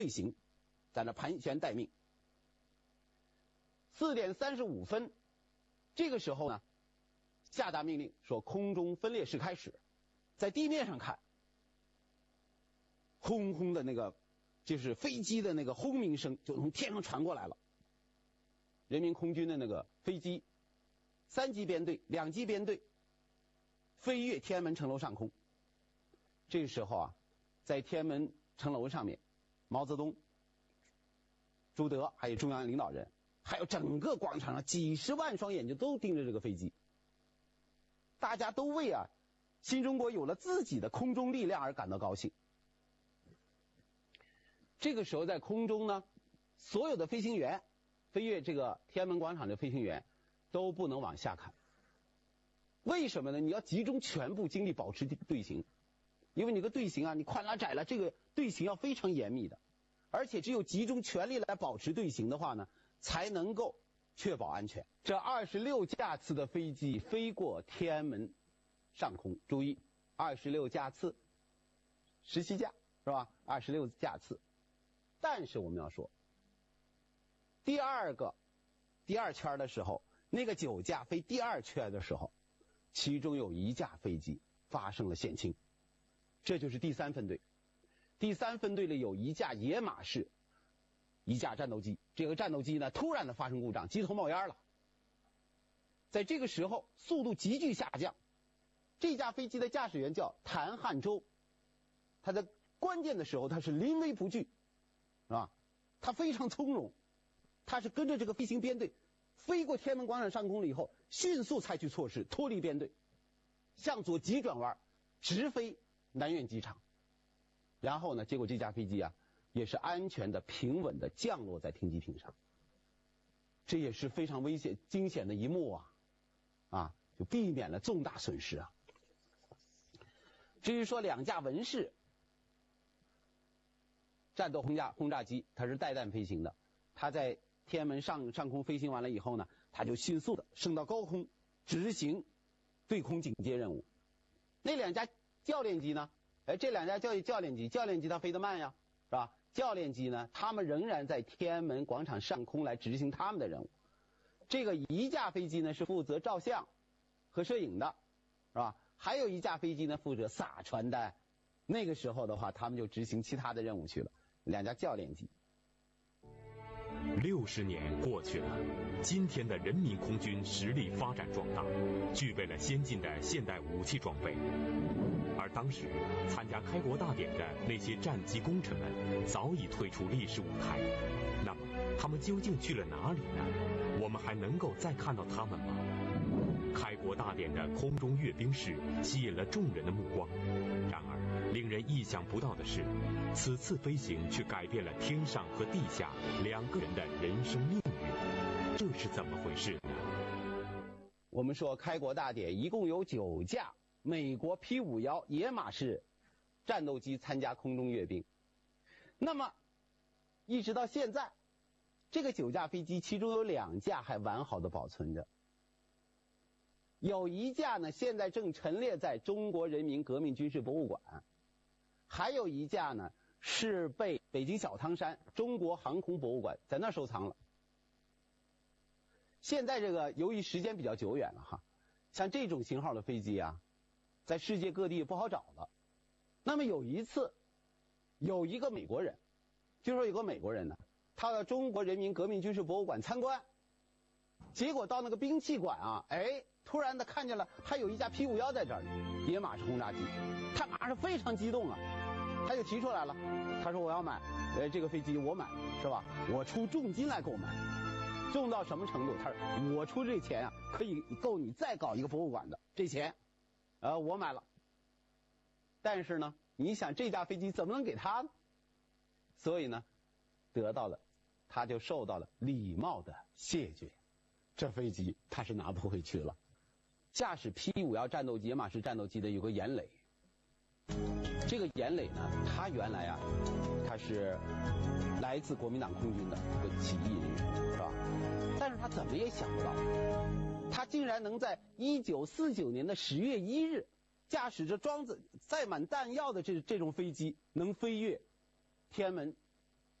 队形，在那盘旋待命。4点35分，这个时候呢，下达命令说空中分列式开始。在地面上看，轰轰的那个就是飞机的那个轰鸣声就从天上传过来了。人民空军的那个飞机3机编队、2机编队飞越天安门城楼上空。这个时候啊，在天安门城楼上面，毛泽东、朱德还有中央领导人，还有整个广场上几十万双眼睛都盯着这个飞机，大家都为新中国有了自己的空中力量而感到高兴。这个时候在空中呢，所有的飞行员飞越这个天安门广场的飞行员都不能往下看。为什么呢？你要集中全部精力保持队形，因为你个队形你宽了窄了，这个队形要非常严密的，而且只有集中全力来保持队形的话呢，才能够确保安全。这26架次的飞机飞过天安门上空，注意26架次，17架是吧？26架次。但是我们要说，第二圈的时候，那个9架飞第2圈的时候，其中有1架飞机发生了险情，这就是第3分队。第3分队里有1架野马式1架战斗机，这个战斗机呢突然的发生故障，机头冒烟了。在这个时候速度急剧下降，这架飞机的驾驶员叫谭汉洲，他在关键的时候他是临危不惧，是吧？他非常从容，他是跟着这个飞行编队飞过天安门广场上空了以后，迅速采取措施脱离编队，向左急转弯，直飞南苑机场。然后呢，结果这架飞机也是安全的平稳的降落在停机坪上。这也是非常危险惊险的一幕就避免了重大损失至于说2架文式战斗轰炸机，它是带弹飞行的，它在天安门上空飞行完了以后呢，它就迅速的升到高空执行对空警戒任务。那2架教练机呢，这2架教练机它飞得慢呀，是吧？教练机呢，他们仍然在天安门广场上空来执行他们的任务。这个1架飞机呢是负责照相和摄影的，是吧？还有1架飞机呢负责撒传单。那个时候的话，他们就执行其他的任务去了。2架教练机。 60年过去了，今天的人民空军实力发展壮大，具备了先进的现代武器装备。而当时参加开国大典的那些战机功臣们早已退出历史舞台，那么他们究竟去了哪里呢？我们还能够再看到他们吗？开国大典的空中阅兵式吸引了众人的目光，然而令人意想不到的是，此次飞行却改变了天上和地下2个人的人生命运，这是怎么回事呢？ 我们说开国大典一共有9架美国 P-51野马式战斗机参加空中阅兵，那么一直到现在，这个9架飞机其中有2架还完好的保存着，有1架呢现在正陈列在中国人民革命军事博物馆，还有1架呢是被北京小汤山中国航空博物馆在那儿收藏了。现在这个由于时间比较久远了像这种型号的飞机在世界各地不好找了。那么有一次有一个美国人，据说有个美国人呢，他到中国人民革命军事博物馆参观，结果到那个兵器馆突然的看见了还有1架 P-51在这儿，野马式轰炸机，他马上非常激动他就提出来了，他说我要买这个飞机，我买是吧？我出重金来购买，重到什么程度？他说我出这钱可以够你再搞一个博物馆的，这钱我买了。但是呢，你想这架飞机怎么能给他呢？所以呢，他就受到了礼貌的谢绝，这飞机他是拿不回去了。驾驶 P-51战斗机野马式战斗机的有个严磊，这个严磊呢，他原来他是来自国民党空军的一个起义人员，是吧？但是他怎么也想不到，他竟然能在1949年的10月1日，驾驶着装载满弹药的这种飞机，能飞越天安门